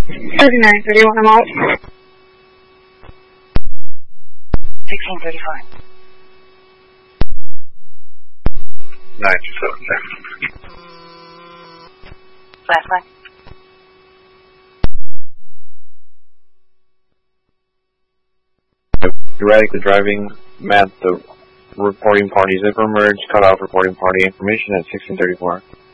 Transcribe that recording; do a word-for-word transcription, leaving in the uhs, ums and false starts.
thirty-nine thirty-one, I'm out. sixteen thirty-four. nine two seven six. Last line. Erratically driving, Matt, the reporting party zipper merge, cut off reporting party information at sixteen thirty-four.